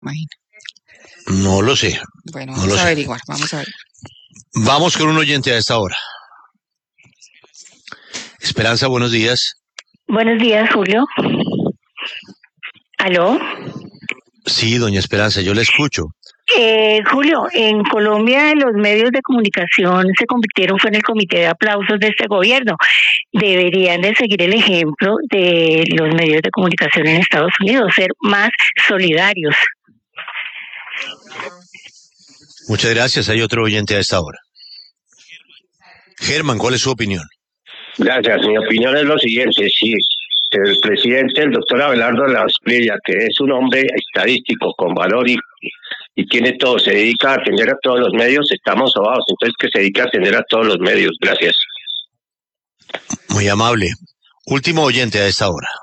Imagina. No lo sé. Bueno, No vamos lo a sé. averiguar, vamos a ver. Vamos con un oyente a esta hora. Esperanza, buenos días. Buenos días, Julio. ¿Aló? Sí, doña Esperanza, yo la escucho. Julio, en Colombia los medios de comunicación se convirtieron fue en el comité de aplausos de este gobierno. Deberían de seguir el ejemplo de los medios de comunicación en Estados Unidos, ser más solidarios. Muchas gracias. Hay otro oyente a esta hora. Germán, ¿cuál es su opinión? Gracias. Mi opinión es lo siguiente. Sí, el presidente, el doctor Abelardo Lasprilla, que es un hombre estadístico con valor y tiene todo, se dedica a atender a todos los medios, estamos sobados, entonces que se dedique a atender a todos los medios. Gracias. Muy amable. Último oyente a esta hora.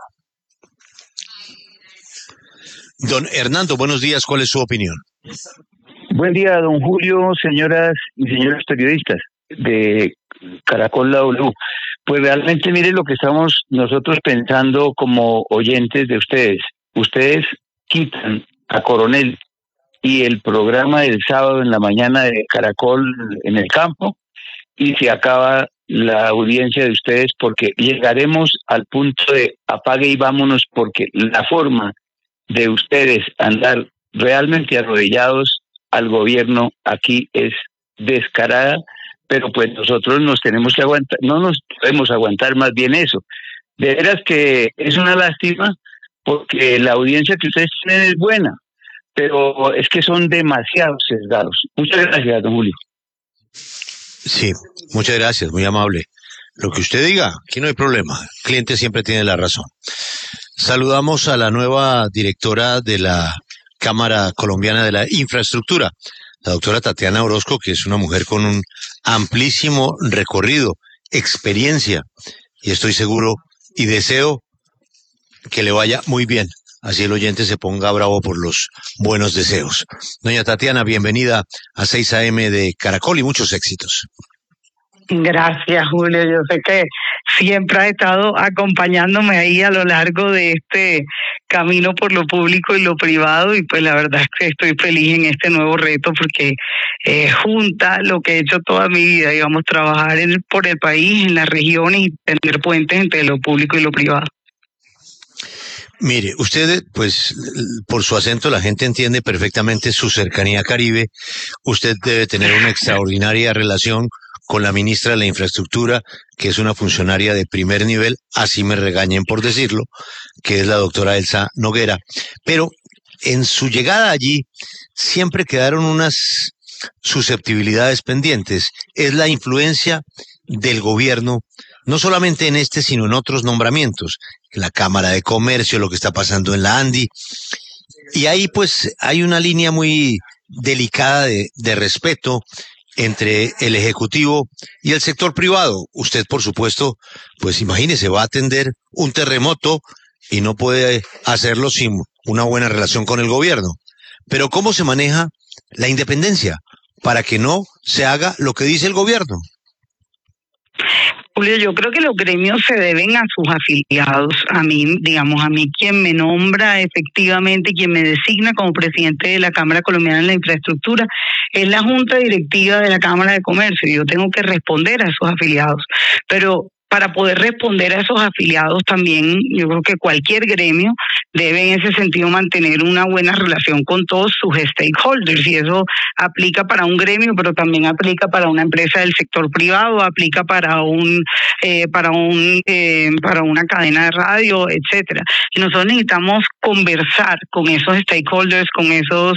Don Hernando, buenos días. ¿Cuál es su opinión? Buen día, don Julio, señoras y señores periodistas de Caracol La W. Pues realmente mire lo que estamos nosotros pensando como oyentes de ustedes. Ustedes quitan a Coronel y el programa del sábado en la mañana de Caracol en el campo y se acaba la audiencia de ustedes porque llegaremos al punto de apague y vámonos porque la forma de ustedes andar realmente arrodillados al gobierno aquí es descarada, pero pues nosotros nos tenemos que aguantar, no nos podemos aguantar más bien eso. De veras que es una lástima porque la audiencia que ustedes tienen es buena, pero es que son demasiado sesgados. Muchas gracias, don Julio. Sí, muchas gracias, muy amable. Lo que usted diga, aquí no hay problema. El cliente siempre tiene la razón. Saludamos a la nueva directora de la Cámara Colombiana de la Infraestructura, la doctora Tatiana Orozco, que es una mujer con un amplísimo recorrido, experiencia, y estoy seguro y deseo que le vaya muy bien. Así el oyente se ponga bravo por los buenos deseos. Doña Tatiana, bienvenida a 6 AM de Caracol y muchos éxitos. Gracias, Julio. Yo sé que siempre has estado acompañándome ahí a lo largo de este camino por lo público y lo privado y pues la verdad es que estoy feliz en este nuevo reto porque junta lo que he hecho toda mi vida, digamos, trabajar por el país, en las regiones y tener puentes entre lo público y lo privado. Mire, usted, pues, por su acento la gente entiende perfectamente su cercanía a Caribe. Usted debe tener una extraordinaria relación con la ministra de la Infraestructura, que es una funcionaria de primer nivel, así me regañen por decirlo, que es la doctora Elsa Noguera. Pero en su llegada allí siempre quedaron unas susceptibilidades pendientes. Es la influencia del gobierno, no solamente en este, sino en otros nombramientos, en la Cámara de Comercio, lo que está pasando en la ANDI. Y ahí pues hay una línea muy delicada de respeto entre el Ejecutivo y el sector privado. Usted, por supuesto, pues imagínese, va a atender un terremoto y no puede hacerlo sin una buena relación con el gobierno. Pero ¿cómo se maneja la independencia para que no se haga lo que dice el gobierno? Julio, yo creo que los gremios se deben a sus afiliados, a mí, digamos, a mí quien me nombra efectivamente, quien me designa como presidente de la Cámara Colombiana de la Infraestructura, es la Junta Directiva de la Cámara de Comercio, y yo tengo que responder a esos afiliados, pero para poder responder a esos afiliados también, yo creo que cualquier gremio debe en ese sentido mantener una buena relación con todos sus stakeholders, y eso aplica para un gremio, pero también aplica para una empresa del sector privado, aplica para una cadena de radio, etcétera. Y nosotros necesitamos conversar con esos stakeholders, con esos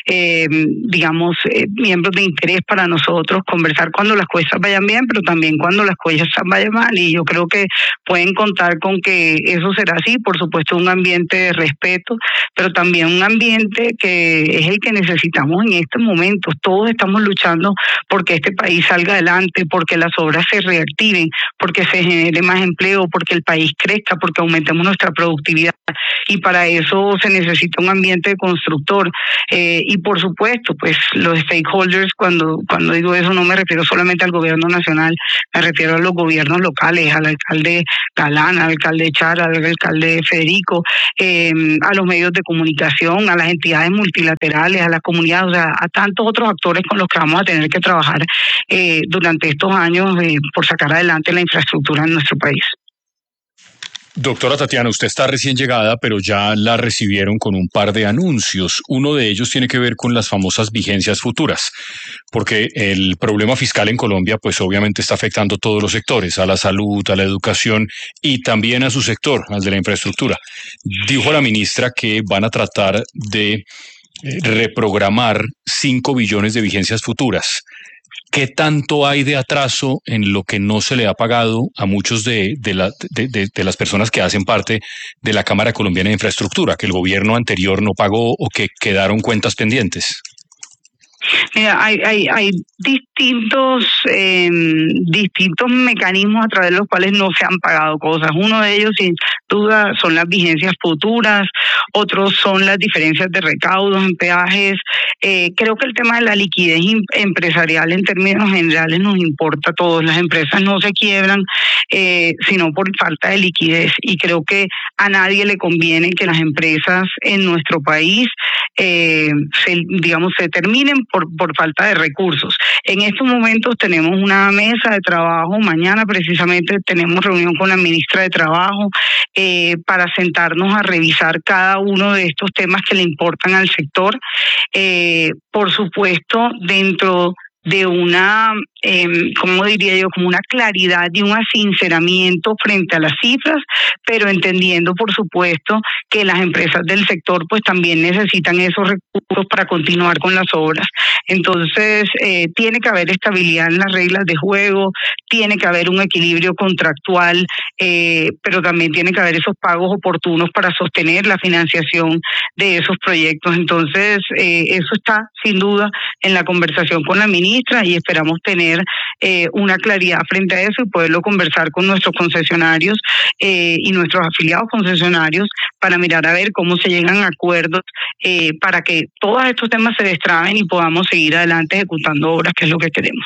miembros de interés para nosotros, conversar cuando las cosas vayan bien, pero también cuando las cosas vayan mal, y yo creo que pueden contar con que eso será así, por supuesto un ambiente de respeto, pero también un ambiente que es el que necesitamos en estos momentos. Todos estamos luchando porque este país salga adelante, porque las obras se reactiven, porque se genere más empleo, porque el país crezca, porque aumentemos nuestra productividad, y para eso se necesita un ambiente constructor, y Y por supuesto, pues los stakeholders, cuando digo eso no me refiero solamente al gobierno nacional, me refiero a los gobiernos locales, al alcalde Galán, al alcalde Chara, al alcalde Federico, a los medios de comunicación, a las entidades multilaterales, a las comunidades, o sea, a tantos otros actores con los que vamos a tener que trabajar durante estos años por sacar adelante la infraestructura en nuestro país. Doctora Tatiana, usted está recién llegada, pero ya la recibieron con un par de anuncios. Uno de ellos tiene que ver con las famosas vigencias futuras, porque el problema fiscal en Colombia, pues obviamente está afectando a todos los sectores, a la salud, a la educación y también a su sector, al de la infraestructura. Dijo la ministra que van a tratar de reprogramar 5 billones de vigencias futuras. ¿Qué tanto hay de atraso en lo que no se le ha pagado a muchos de las personas que hacen parte de la Cámara Colombiana de Infraestructura, que el gobierno anterior no pagó o que quedaron cuentas pendientes? Mira, hay distintos mecanismos a través de los cuales no se han pagado cosas. Uno de ellos, sin duda, son las vigencias futuras, otros son las diferencias de recaudos en peajes. Creo que el tema de la liquidez empresarial en términos generales nos importa a todos. Las empresas no se quiebran sino por falta de liquidez, y creo que a nadie le conviene que las empresas en nuestro país se terminen por falta de recursos. En estos momentos tenemos una mesa de trabajo, mañana precisamente tenemos reunión con la ministra de Trabajo para sentarnos a revisar cada uno de estos temas que le importan al sector. Por supuesto, dentro de una, ¿cómo diría yo?, como una claridad y un asinceramiento frente a las cifras, pero entendiendo, por supuesto, que las empresas del sector pues también necesitan esos recursos para continuar con las obras. Entonces, tiene que haber estabilidad en las reglas de juego, tiene que haber un equilibrio contractual, pero también tiene que haber esos pagos oportunos para sostener la financiación de esos proyectos. Entonces, eso está sin duda en la conversación con la ministra, y esperamos tener una claridad frente a eso y poderlo conversar con nuestros concesionarios y nuestros afiliados concesionarios para mirar a ver cómo se llegan a acuerdos para que todos estos temas se destraben y podamos seguir adelante ejecutando obras, que es lo que queremos.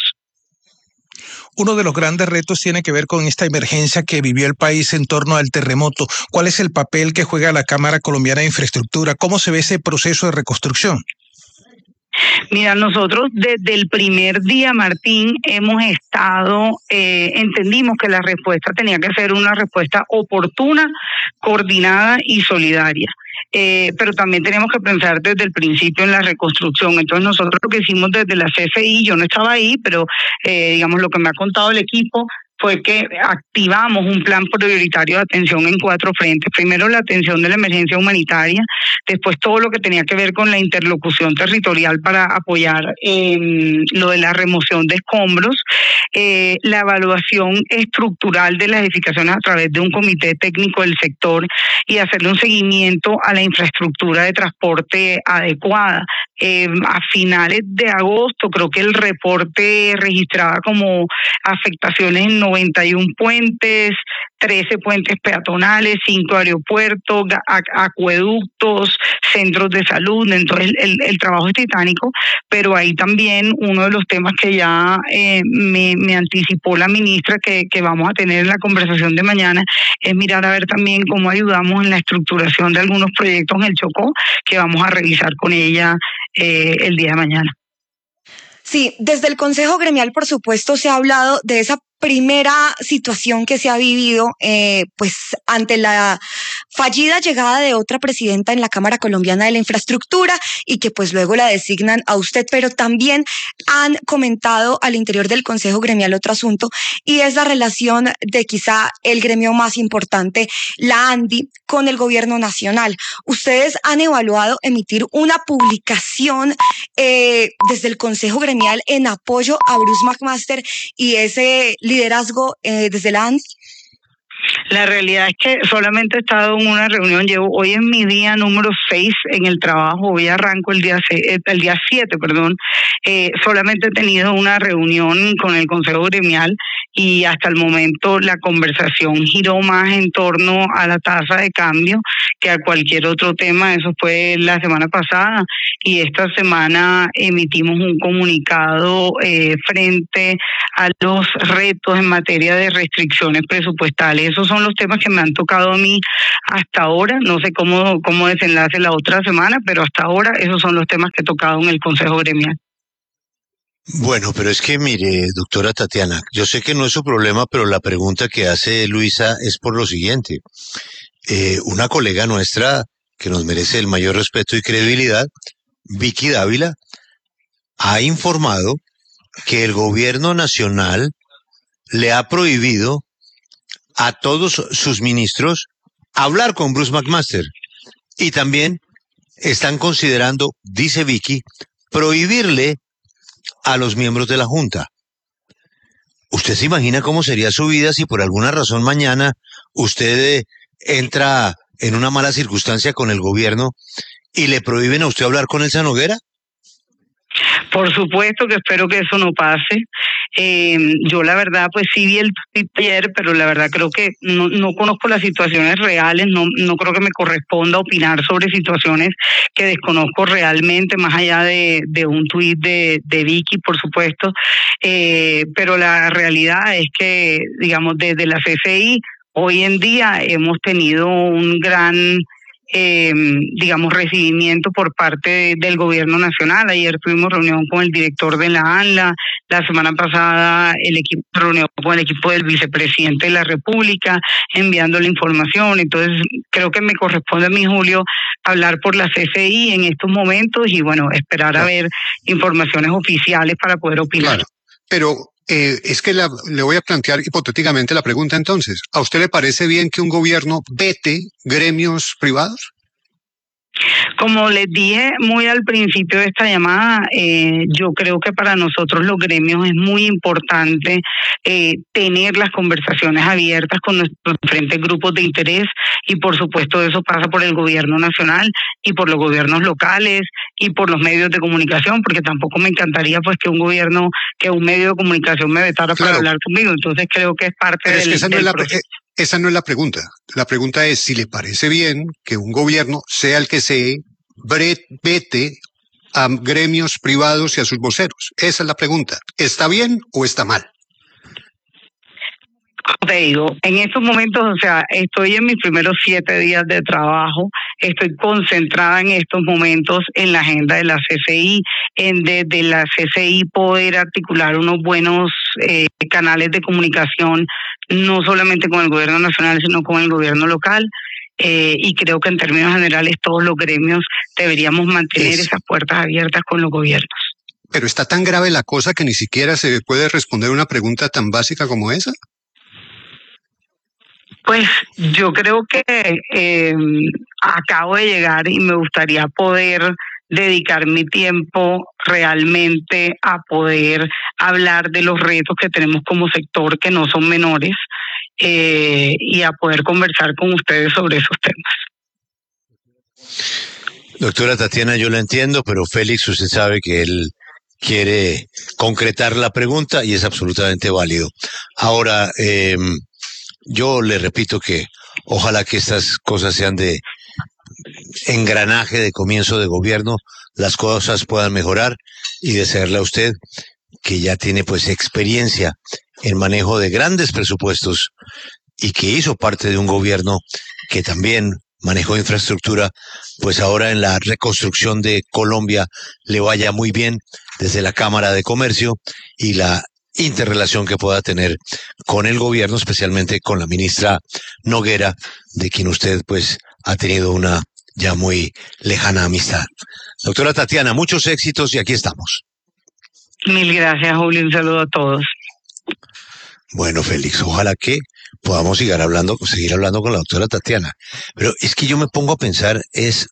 Uno de los grandes retos tiene que ver con esta emergencia que vivió el país en torno al terremoto. ¿Cuál es el papel que juega la Cámara Colombiana de Infraestructura? ¿Cómo se ve ese proceso de reconstrucción? Mira, nosotros desde el primer día, Martín, hemos estado, entendimos que la respuesta tenía que ser una respuesta oportuna, coordinada y solidaria. Pero también tenemos que pensar desde el principio en la reconstrucción. Entonces nosotros lo que hicimos desde la CFI, yo no estaba ahí, pero digamos lo que me ha contado el equipo, fue que activamos un plan prioritario de atención en 4 frentes. Primero, la atención de la emergencia humanitaria, después todo lo que tenía que ver con la interlocución territorial para apoyar lo de la remoción de escombros, la evaluación estructural de las edificaciones a través de un comité técnico del sector y hacerle un seguimiento a la infraestructura de transporte adecuada. A finales de agosto, creo que el reporte registraba como afectaciones en 91 puentes, 13 puentes peatonales, 5 aeropuertos, acueductos, centros de salud. Entonces el trabajo es titánico, pero ahí también uno de los temas que ya me anticipó la ministra que vamos a tener en la conversación de mañana es mirar a ver también cómo ayudamos en la estructuración de algunos proyectos en el Chocó, que vamos a revisar con ella el día de mañana. Sí, desde el Consejo Gremial, por supuesto, se ha hablado de esa primera situación que se ha vivido pues ante la fallida llegada de otra presidenta en la Cámara Colombiana de la Infraestructura y que pues luego la designan a usted, pero también han comentado al interior del Consejo Gremial otro asunto, y es la relación de quizá el gremio más importante, la ANDI, con el gobierno nacional. Ustedes han evaluado emitir una publicación desde el Consejo Gremial en apoyo a Bruce McMaster y ese liderazgo desde la ANDI. La realidad es que solamente he estado en una reunión, hoy es mi día número 6 en el trabajo, hoy arranco el día 7, perdón. Solamente he tenido una reunión con el Consejo Gremial y hasta el momento la conversación giró más en torno a la tasa de cambio que a cualquier otro tema. Eso fue la semana pasada y esta semana emitimos un comunicado frente a los retos en materia de restricciones presupuestales. Esos son los temas que me han tocado a mí hasta ahora. No sé cómo desenlace la otra semana, pero hasta ahora esos son los temas que he tocado en el Consejo Gremial. Bueno, pero es que mire, doctora Tatiana, yo sé que no es su problema, pero la pregunta que hace Luisa es por lo siguiente. Una colega nuestra que nos merece el mayor respeto y credibilidad, Vicky Dávila, ha informado que el gobierno nacional le ha prohibido a todos sus ministros hablar con Bruce McMaster. Y también están considerando, dice Vicky, prohibirle a los miembros de la Junta. ¿Usted se imagina cómo sería su vida si por alguna razón mañana usted entra en una mala circunstancia con el gobierno y le prohíben a usted hablar con Elsa Noguera? Por supuesto que espero que eso no pase. Yo la verdad pues sí vi el tweet ayer, pero la verdad creo que no conozco las situaciones reales, no creo que me corresponda opinar sobre situaciones que desconozco realmente, más allá de un tweet de Vicky, por supuesto. Pero la realidad es que, digamos, desde la CCI, hoy en día hemos tenido un gran recibimiento por parte del gobierno nacional. Ayer tuvimos reunión con el director de la ANLA, la semana pasada el equipo reunió con el equipo del vicepresidente de la República, enviando la información. Entonces creo que me corresponde a mí, Julio, hablar por la CCI en estos momentos y bueno, esperar a ver informaciones oficiales para poder opinar. Claro, pero es que le voy a plantear hipotéticamente la pregunta entonces. ¿A usted le parece bien que un gobierno vete gremios privados? Como les dije muy al principio de esta llamada, yo creo que para nosotros los gremios es muy importante tener las conversaciones abiertas con nuestros diferentes grupos de interés y por supuesto eso pasa por el gobierno nacional y por los gobiernos locales y por los medios de comunicación, porque tampoco me encantaría pues que un medio de comunicación me vetara para hablar conmigo. Entonces creo que es parte del proceso. Esa no es la pregunta. La pregunta es si le parece bien que un gobierno, sea el que sea, vete a gremios privados y a sus voceros. Esa es la pregunta. ¿Está bien o está mal? Te digo, en estos momentos, o sea, estoy en mis primeros 7 días de trabajo, estoy concentrada en estos momentos en la agenda de la CCI, en desde la CCI poder articular unos buenos canales de comunicación, no solamente con el gobierno nacional, sino con el gobierno local. Y creo que en términos generales todos los gremios deberíamos mantener esas puertas abiertas con los gobiernos. Pero está tan grave la cosa que ni siquiera se puede responder una pregunta tan básica como esa. Pues yo creo que acabo de llegar y me gustaría poder dedicar mi tiempo realmente a poder hablar de los retos que tenemos como sector, que no son menores, y a poder conversar con ustedes sobre esos temas. Doctora Tatiana, yo la entiendo, pero Félix, usted sabe que él quiere concretar la pregunta y es absolutamente válido. Ahora, yo le repito que ojalá que estas cosas sean de engranaje de comienzo de gobierno, las cosas puedan mejorar y desearle a usted que ya tiene pues experiencia en manejo de grandes presupuestos y que hizo parte de un gobierno que también manejó infraestructura, pues ahora en la reconstrucción de Colombia le vaya muy bien desde la Cámara de Comercio y la interrelación que pueda tener con el gobierno, especialmente con la ministra Noguera, de quien usted pues ha tenido una ya muy lejana amistad. Doctora Tatiana, muchos éxitos y aquí estamos. Mil gracias, Julio, un saludo a todos. Bueno, Félix, ojalá que podamos seguir hablando con la doctora Tatiana. Pero es que yo me pongo a pensar,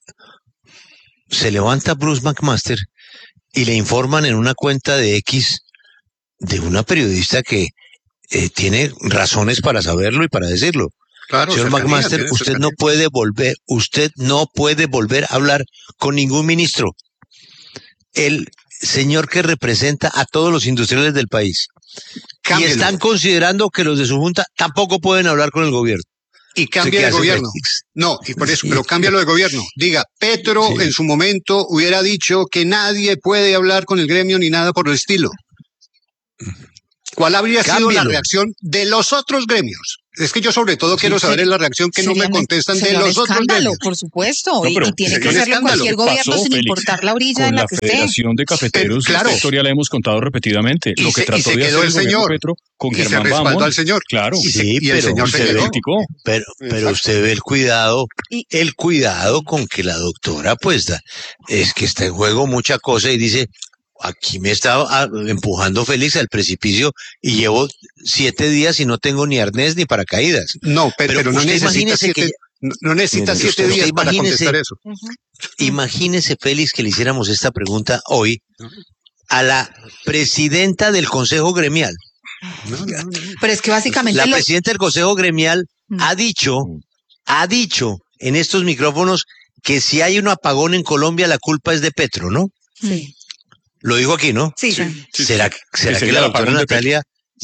se levanta Bruce McMaster y le informan en una cuenta de X de una periodista que tiene razones para saberlo y para decirlo. Claro, señor cercanía, McMaster, tiene usted cercanía. no puede volver a hablar con ningún ministro. El señor que representa a todos los industriales del país. Cámbielo. Y están considerando que los de su junta tampoco pueden hablar con el gobierno. Y cambie de gobierno. No, y por eso, pero cámbialo de gobierno. Diga, Petro en su momento hubiera dicho que nadie puede hablar con el gremio ni nada por el estilo. ¿Cuál habría sido la reacción de los otros gremios? Es que yo sobre todo quiero saber la reacción que no me contestan de los otros gremios. Por supuesto, No, y tiene que hacerlo cualquier gobierno sin importar la orilla en la que esté. Con la Federación de Cafeteros, Claro. esta historia la hemos contado repetidamente. Lo que trató se de quedó hacer el señor. Petro con Y se Germán respaldó Bamón. al señor. Claro. Y el señor se usted quedó. criticó. Pero usted ve el cuidado con que la doctora, pues, es que está en juego mucha cosa y dice, aquí me está empujando Félix al precipicio y llevo 7 días y no tengo ni arnés ni paracaídas. No, pero no usted necesita imagínese 7 no necesita Mire, 7 usted días para imagínese- contestar eso. Imagínese, Félix, que le hiciéramos esta pregunta hoy a la presidenta del Consejo Gremial. Pero es que básicamente La presidenta del Consejo Gremial ha dicho en estos micrófonos que si hay un apagón en Colombia, la culpa es de Petro, ¿no? Sí. Lo dijo aquí, ¿no? Sí. ¿Será que la doctora Natalia,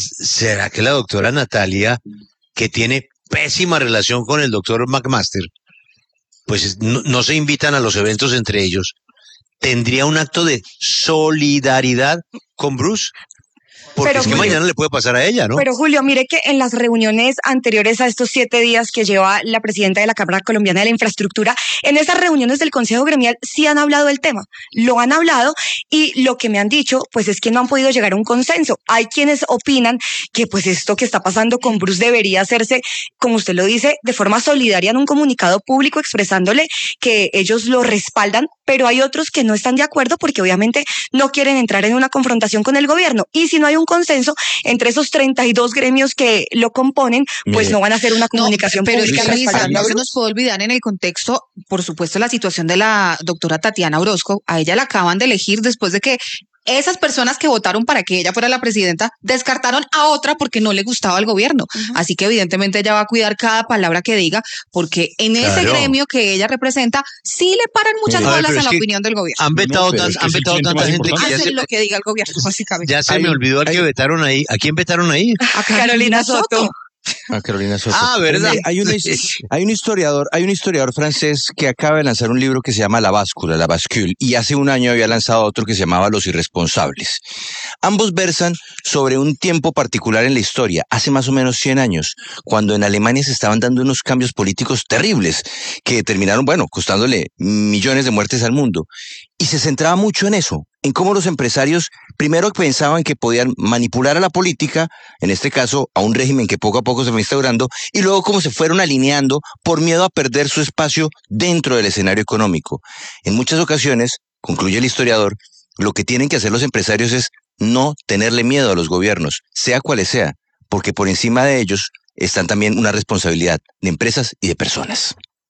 que tiene pésima relación con el doctor McMaster, pues no se invitan a los eventos entre ellos, tendría un acto de solidaridad con Bruce? Porque Pero, es que Julio, mañana le puede pasar a ella, ¿no? Pero Julio, mire que en las reuniones anteriores a estos 7 días que lleva la presidenta de la Cámara Colombiana de la Infraestructura, en esas reuniones del Consejo Gremial sí han hablado del tema, lo han hablado y lo que me han dicho pues es que no han podido llegar a un consenso. Hay quienes opinan que pues esto que está pasando con Bruce debería hacerse, como usted lo dice, de forma solidaria en un comunicado público expresándole que ellos lo respaldan, pero hay otros que no están de acuerdo porque obviamente no quieren entrar en una confrontación con el gobierno y si no hay un consenso entre esos 32 gremios que lo componen, pues no van a hacer una comunicación pero pública es que, Luisa, respaldando a no se Bruce. nos puede olvidar en el contexto, por supuesto, la situación de la doctora Tatiana Orozco. A ella la acaban de elegir después de que esas personas que votaron para que ella fuera la presidenta descartaron a otra porque no le gustaba el gobierno. Así que evidentemente ella va a cuidar cada palabra que diga porque en ese gremio que ella representa sí le paran muchas bolas a la opinión del gobierno. Han vetado pero es que es el tanta cliente gente más que Hacen lo que diga el gobierno, básicamente. ya se me olvidó al que vetaron ahí. ¿A quién vetaron ahí? A Carolina Soto. A Carolina Soto. Ah, ¿verdad? Hay un historiador francés que acaba de lanzar un libro que se llama La Báscula, La Bascule, y hace un año había lanzado otro que se llamaba Los Irresponsables. Ambos versan sobre un tiempo particular en la historia, hace más o menos 100 años, cuando en Alemania se estaban dando unos cambios políticos terribles que terminaron, costándole millones de muertes al mundo. Y se centraba mucho en eso, en cómo los empresarios primero pensaban que podían manipular a la política, en este caso a un régimen que poco a poco se fue instaurando, y luego cómo se fueron alineando por miedo a perder su espacio dentro del escenario económico. En muchas ocasiones, concluye el historiador, lo que tienen que hacer los empresarios es no tenerle miedo a los gobiernos, sea cuales sea, porque por encima de ellos están también una responsabilidad de empresas y de personas.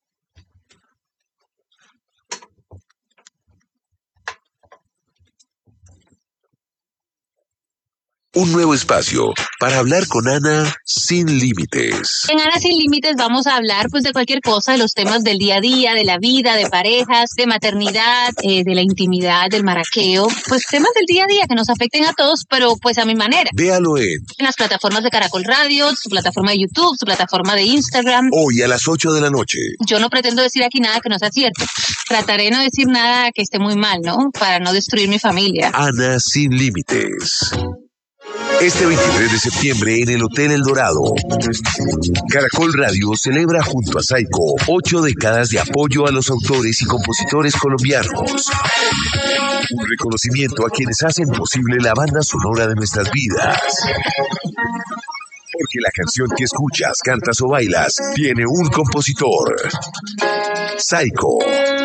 Un nuevo espacio para hablar con Ana sin límites. En Ana Sin Límites vamos a hablar pues de cualquier cosa, de los temas del día a día, de la vida, de parejas, de maternidad, de la intimidad, del maraqueo, pues temas del día a día que nos afecten a todos, pero pues a mi manera. Véalo en las plataformas de Caracol Radio, su plataforma de YouTube, su plataforma de Instagram. hoy a las 8 de la noche. Yo no pretendo decir aquí nada que no sea cierto. Trataré de no decir nada que esté muy mal, ¿no? Para no destruir mi familia. Ana Sin Límites. Este 23 de septiembre en el Hotel El Dorado, Caracol Radio celebra junto a Saico 8 décadas de apoyo a los autores y compositores colombianos. Un reconocimiento a quienes hacen posible la banda sonora de nuestras vidas. Porque la canción que escuchas, cantas o bailas tiene un compositor. Saico.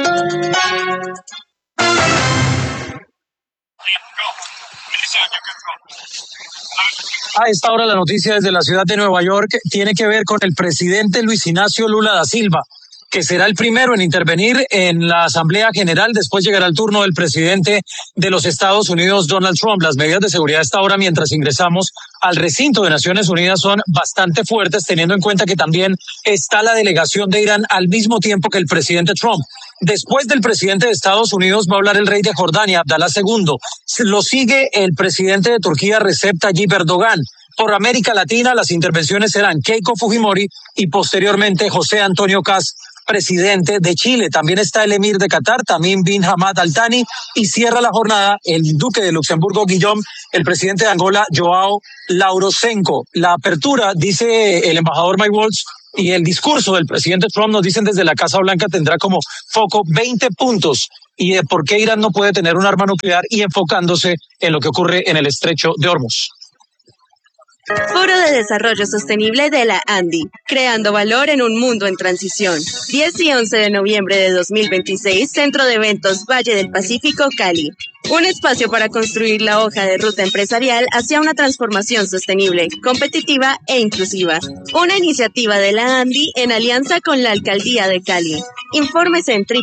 A esta hora la noticia desde la ciudad de Nueva York tiene que ver con el presidente Luis Ignacio Lula da Silva. que será el primero en intervenir en la Asamblea General. Después llegará el turno del presidente de los Estados Unidos, Donald Trump. Las medidas de seguridad a esta hora, mientras ingresamos al recinto de Naciones Unidas, son bastante fuertes, teniendo en cuenta que también está la delegación de Irán al mismo tiempo que el presidente Trump. Después del presidente de Estados Unidos va a hablar el rey de Jordania, Abdalá II. Lo sigue el presidente de Turquía, Recep Tayyip Erdogan. Por América Latina, las intervenciones serán Keiko Fujimori y posteriormente José Antonio Kast, presidente de Chile. También está el emir de Qatar, Tamim bin Hamad Al Thani, y cierra la jornada el duque de Luxemburgo, Guillaume, el presidente de Angola, Joao Lourenço. La apertura, dice el embajador Mike Waltz, y el discurso del presidente Trump, nos dicen desde la Casa Blanca, tendrá como foco 20 puntos y de por qué Irán no puede tener un arma nuclear, y enfocándose en lo que ocurre en el estrecho de Hormuz. Foro de Desarrollo Sostenible de la ANDI, creando valor en un mundo en transición. 10 y 11 de noviembre de 2026, Centro de Eventos Valle del Pacífico, Cali. Un espacio para construir la hoja de ruta empresarial hacia una transformación sostenible, competitiva e inclusiva. Una iniciativa de la ANDI en alianza con la Alcaldía de Cali. Infórmese en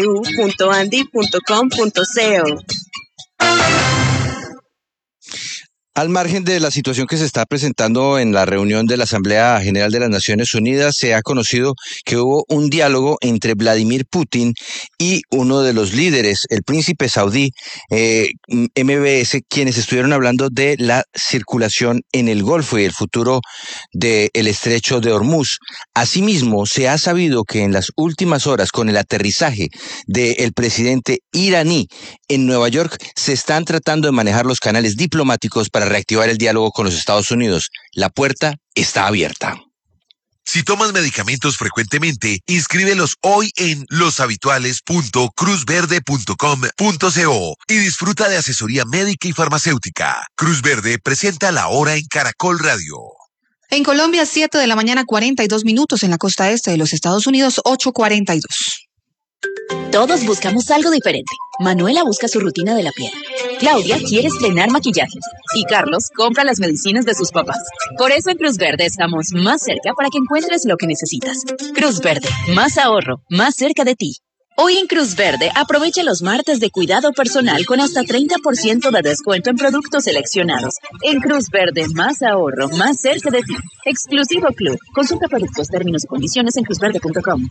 www.andi.com.co. Al margen de la situación que se está presentando en la reunión de la Asamblea General de las Naciones Unidas, se ha conocido que hubo un diálogo entre Vladimir Putin y uno de los líderes, el príncipe saudí, MBS, quienes estuvieron hablando de la circulación en el Golfo y el futuro del estrecho de Hormuz. Asimismo, se ha sabido que en las últimas horas, con el aterrizaje del presidente iraní en Nueva York, se están tratando de manejar los canales diplomáticos para reactivar el diálogo con los Estados Unidos. La puerta está abierta. Si tomas medicamentos frecuentemente, inscríbelos hoy en loshabituales.cruzverde.com.co y disfruta de asesoría médica y farmacéutica. Cruz Verde presenta La Hora en Caracol Radio. En Colombia, 7 de la mañana, 42 minutos. En la costa este de los Estados Unidos, 8:42. Todos buscamos algo diferente. Manuela busca su rutina de la piel. Claudia quiere estrenar maquillaje. Y Carlos compra las medicinas de sus papás. Por eso en Cruz Verde estamos más cerca para que encuentres lo que necesitas. Cruz Verde, más ahorro, más cerca de ti. Hoy en Cruz Verde, aprovecha los martes de cuidado personal con hasta 30% de descuento en productos seleccionados. En Cruz Verde, más ahorro, más cerca de ti. Exclusivo Club. Consulta productos, términos y condiciones en cruzverde.com.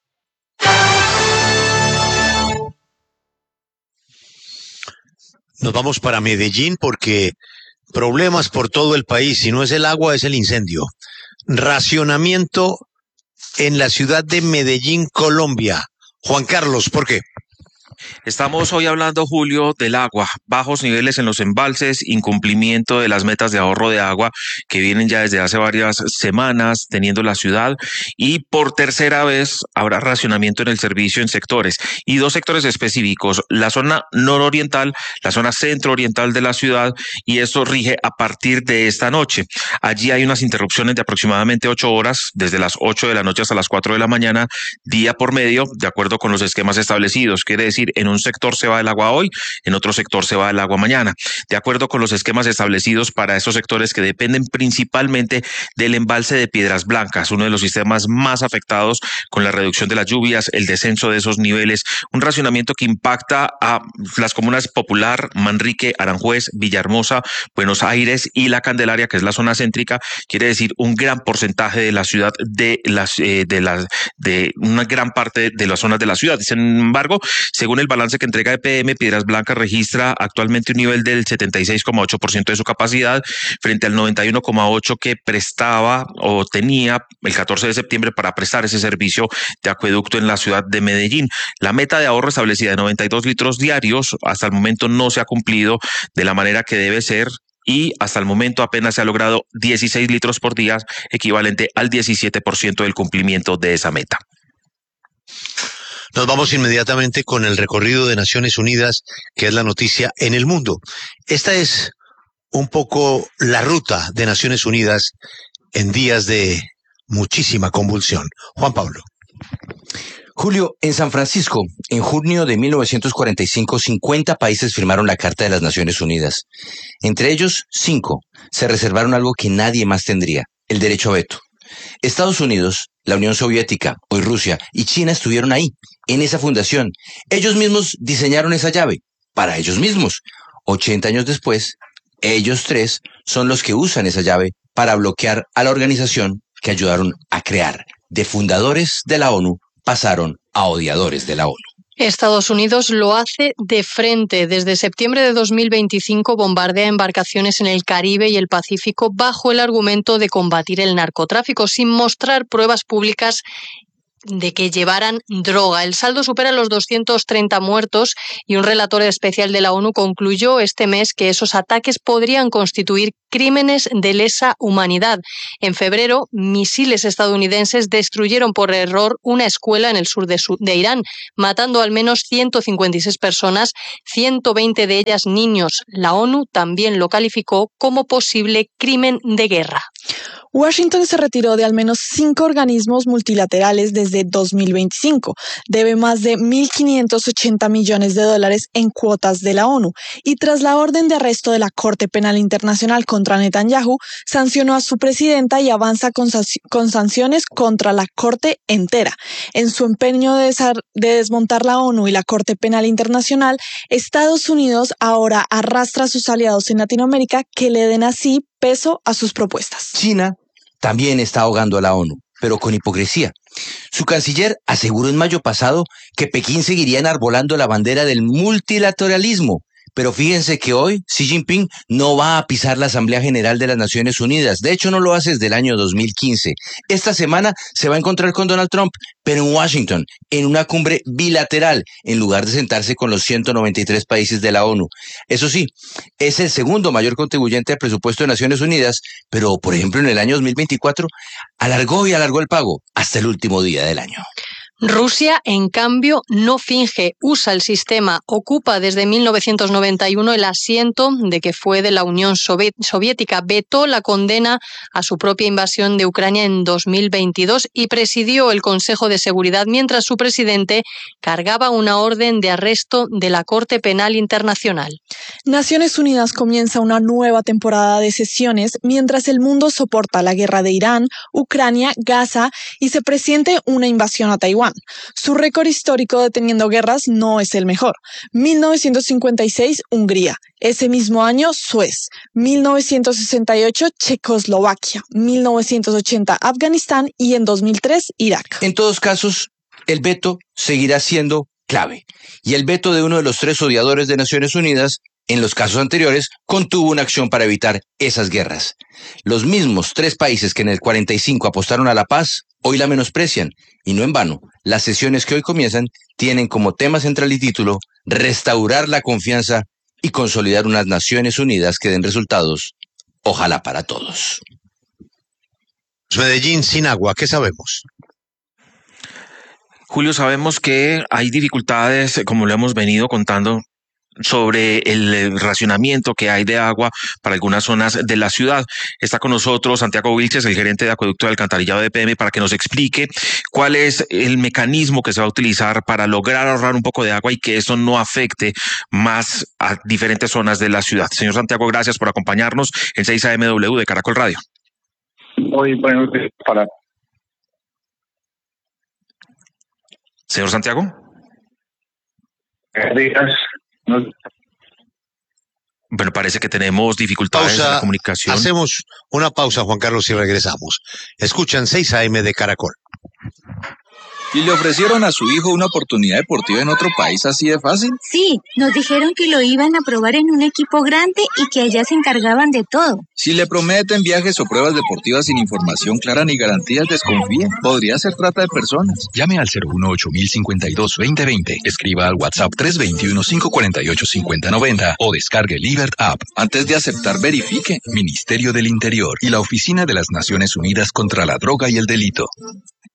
Nos vamos para Medellín porque problemas por todo el país. Si no es el agua, es el incendio. Racionamiento en la ciudad de Medellín, Colombia. Juan Carlos, ¿por qué? Estamos hoy hablando, Julio, del agua, bajos niveles en los embalses, incumplimiento de las metas de ahorro de agua que vienen ya desde hace varias semanas teniendo la ciudad, y por tercera vez habrá racionamiento en el servicio en sectores, y dos sectores específicos, la zona nororiental, la zona centro-oriental de la ciudad, y esto rige a partir de esta noche. Allí hay unas interrupciones de aproximadamente 8 horas, desde las 8 de la noche hasta las 4 de la mañana, día por medio, de acuerdo con los esquemas establecidos. Quiere decir, en un sector se va el agua hoy, en otro sector se va el agua mañana, de acuerdo con los esquemas establecidos para esos sectores que dependen principalmente del embalse de Piedras Blancas, uno de los sistemas más afectados con la reducción de las lluvias, el descenso de esos niveles, un racionamiento que impacta a las comunas Popular, Manrique, Aranjuez, Villahermosa, Buenos Aires y La Candelaria, que es la zona céntrica. Quiere decir un gran porcentaje de la ciudad, de una gran parte de las zonas de la ciudad. Sin embargo, según el balance que entrega EPM, Piedras Blancas registra actualmente un nivel del 76,8% de su capacidad frente al 91,8% que prestaba o tenía el 14 de septiembre para prestar ese servicio de acueducto en la ciudad de Medellín. La meta de ahorro establecida de 92 litros diarios hasta el momento no se ha cumplido de la manera que debe ser, y hasta el momento apenas se ha logrado 16 litros por día, equivalente al 17% del cumplimiento de esa meta. Nos vamos inmediatamente con el recorrido de Naciones Unidas, que es la noticia en el mundo. Esta es un poco la ruta de Naciones Unidas en días de muchísima convulsión. Juan Pablo. Julio, en San Francisco, en junio de 1945, 50 países firmaron la Carta de las Naciones Unidas. Entre ellos, 5 se reservaron algo que nadie más tendría, el derecho a veto. Estados Unidos La Unión Soviética, hoy Rusia, y China estuvieron ahí, en esa fundación. Ellos mismos diseñaron esa llave, para ellos mismos. 80 años después, ellos tres son los que usan esa llave para bloquear a la organización que ayudaron a crear. De fundadores de la ONU pasaron a odiadores de la ONU. Estados Unidos lo hace de frente. Desde septiembre de 2025 bombardea embarcaciones en el Caribe y el Pacífico bajo el argumento de combatir el narcotráfico, sin mostrar pruebas públicas de que llevaran droga. El saldo supera los 230 muertos y un relator especial de la ONU concluyó este mes que esos ataques podrían constituir crímenes de lesa humanidad. En febrero, misiles estadounidenses destruyeron por error una escuela en el sur de Irán, matando al menos 156 personas, 120 de ellas niños. La ONU también lo calificó como posible crimen de guerra. Washington se retiró de al menos 5 organismos multilaterales desde 2025, debe más de 1.580 millones de dólares en cuotas de la ONU y tras la orden de arresto de la Corte Penal Internacional contra Netanyahu, sancionó a su presidenta y avanza con sanciones contra la Corte entera. En su empeño de desmontar la ONU y la Corte Penal Internacional, Estados Unidos ahora arrastra a sus aliados en Latinoamérica que le den así peso a sus propuestas. China también está ahogando a la ONU, pero con hipocresía. Su canciller aseguró en mayo pasado que Pekín seguiría enarbolando la bandera del multilateralismo. Pero fíjense que hoy Xi Jinping no va a pisar la Asamblea General de las Naciones Unidas. De hecho, no lo hace desde el año 2015. Esta semana se va a encontrar con Donald Trump, pero en Washington, en una cumbre bilateral, en lugar de sentarse con los 193 países de la ONU. Eso sí, es el segundo mayor contribuyente al presupuesto de Naciones Unidas, pero, por ejemplo, en el año 2024, alargó el pago hasta el último día del año. Rusia, en cambio, no finge, usa el sistema, ocupa desde 1991 el asiento de que fue de la Unión Soviética, vetó la condena a su propia invasión de Ucrania en 2022 y presidió el Consejo de Seguridad mientras su presidente cargaba una orden de arresto de la Corte Penal Internacional. Naciones Unidas comienza una nueva temporada de sesiones mientras el mundo soporta la guerra de Irán, Ucrania, Gaza y se presiente una invasión a Taiwán. Su récord histórico deteniendo guerras no es el mejor. 1956, Hungría. Ese mismo año, Suez. 1968, Checoslovaquia. 1980, Afganistán y en 2003, Irak. En todos casos, el veto seguirá siendo clave. Y el veto de uno de los 3 odiadores de Naciones Unidas, en los casos anteriores, contuvo una acción para evitar esas guerras. Los mismos 3 países que en el 45 apostaron a la paz, hoy la menosprecian. Y no en vano, las sesiones que hoy comienzan tienen como tema central y título restaurar la confianza y consolidar unas Naciones Unidas que den resultados, ojalá para todos. Medellín sin agua, ¿qué sabemos? Julio, sabemos que hay dificultades, como lo hemos venido contando, sobre el racionamiento que hay de agua para algunas zonas de la ciudad. Está con nosotros Santiago Vilches, el gerente de acueducto de alcantarillado de EPM, para que nos explique cuál es el mecanismo que se va a utilizar para lograr ahorrar un poco de agua y que eso no afecte más a diferentes zonas de la ciudad. Señor Santiago, gracias por acompañarnos en 6 AMW de Caracol Radio. Muy buenos días para... Señor Santiago. Días. Bueno, parece que tenemos dificultades en la comunicación. Hacemos una pausa, Juan Carlos, y regresamos. Escuchan 6 AM de Caracol. ¿Y le ofrecieron a su hijo una oportunidad deportiva en otro país así de fácil? Sí, nos dijeron que lo iban a probar en un equipo grande y que allá se encargaban de todo. Si le prometen viajes o pruebas deportivas sin información clara ni garantías, desconfíe. Podría ser trata de personas. Llame al 018-052-2020. Escriba al WhatsApp 321-548-5090 o descargue el Libert App. Antes de aceptar, verifique. Ministerio del Interior y la Oficina de las Naciones Unidas contra la Droga y el Delito.